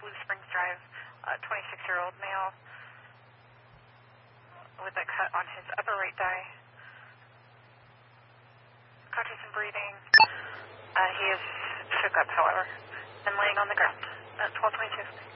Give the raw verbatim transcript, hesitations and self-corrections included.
Blue Springs Drive, uh, twenty-six-year-old male with a cut on his upper right thigh. Conscious and breathing. Uh, he is shook up, however, and laying on the ground at twelve twenty-two.